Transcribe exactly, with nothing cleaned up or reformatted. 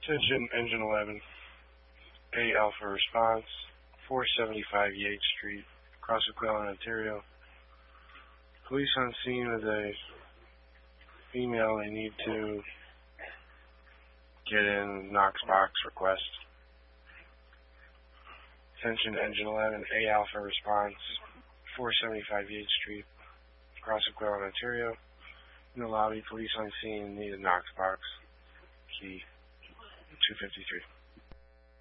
Attention Engine eleven, A Alpha response, four seventy-five Yates Street, Crosswaquelin, Ontario. Police on scene with a female they need to get in Knox box request. Attention Engine eleven, A Alpha response, four seventy-five Yates Street, Crosswaquelin, Ontario. In the lobby, police on scene need a Knox box. Key two fifty-three.